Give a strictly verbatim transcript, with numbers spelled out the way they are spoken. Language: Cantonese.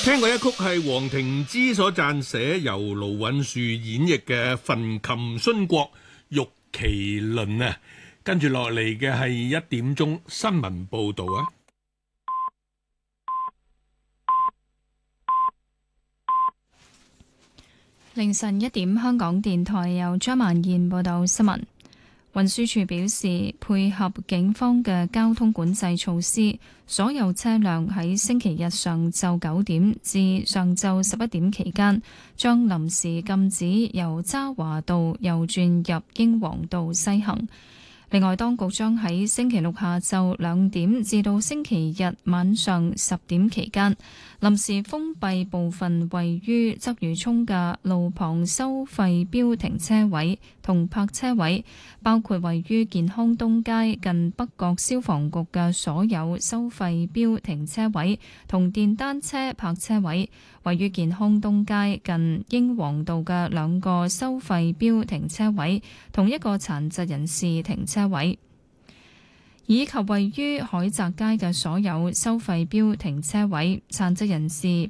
聽過一曲係黃庭之所撰寫，由盧允樹演繹嘅《焚琴殉國玉麒麟》啊，跟住落嚟嘅係一點鐘新聞報道啊。 凌晨一點，香港電台由張曼燕報道新聞。運輸署表示，配合警方嘅交通管制措施，所有車輛喺星期日上晝九點至上晝十一點期間，將臨時禁止由渣華道右轉入英皇道西行。另外，當局將喺星期六下晝兩點至到星期日晚上十點期間，臨時封閉部分位於鰂魚涌嘅路旁收費標停車位同泊車位，包括位於健康東街近北角消防局嘅所有收費標停車位同電單車泊車位，位於健康東街近英皇道嘅兩個收費標停車位同一個殘疾人士停車位，以及位於海澤街嘅所有收費標停車位、殘疾人士